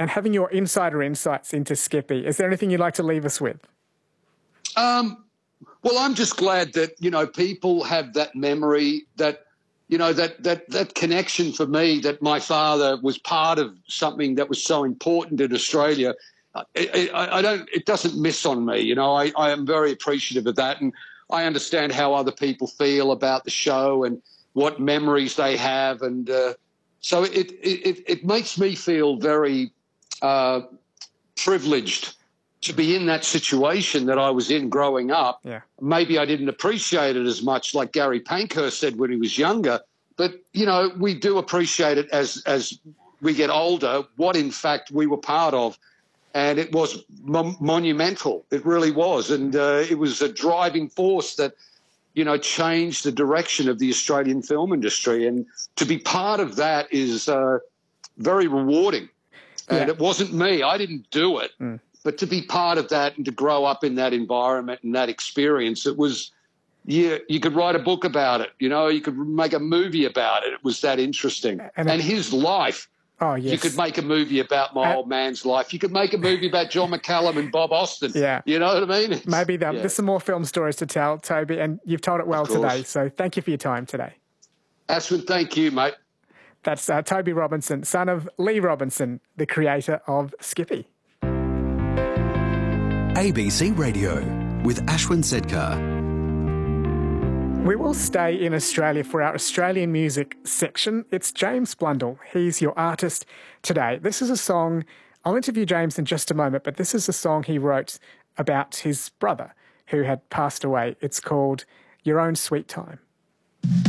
and having your insider insights into Skippy. Is there anything you'd like to leave us with? Well, I'm just glad that, people have that memory, that, that connection for me, that my father was part of something that was so important in Australia. It doesn't miss on me. I am very appreciative of that. And I understand how other people feel about the show and what memories they have. And so it makes me feel very privileged to be in that situation that I was in growing up. Yeah. Maybe I didn't appreciate it as much, like Gary Pankhurst said when he was younger. But, we do appreciate it as we get older, what in fact we were part of. And it was monumental. It really was. And it was a driving force that, changed the direction of the Australian film industry. And to be part of that is very rewarding. Yeah. And it wasn't me. I didn't do it. But to be part of that and to grow up in that environment and that experience, it was, you could write a book about it. You could make a movie about it. It was that interesting. And his life. Oh, yes. You could make a movie about my old man's life. You could make a movie about John McCallum and Bob Austin. Yeah. You know what I mean? Maybe there's some more film stories to tell, Toby, and you've told it well today. So thank you for your time today. Ashwin, thank you, mate. That's Toby Robinson, son of Lee Robinson, the creator of Skippy. ABC Radio with Ashwin Sedkar. We will stay in Australia for our Australian music section. It's James Blundell. He's your artist today. This is a song, I'll interview James in just a moment, but this is a song he wrote about his brother who had passed away. It's called Your Own Sweet Time.